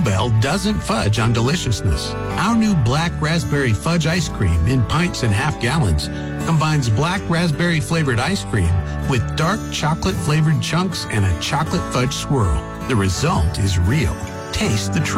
Bluebell doesn't fudge on deliciousness. Our new black raspberry fudge ice cream in pints and half gallons combines black raspberry flavored ice cream with dark chocolate flavored chunks and a chocolate fudge swirl. The result is real. Taste the truth.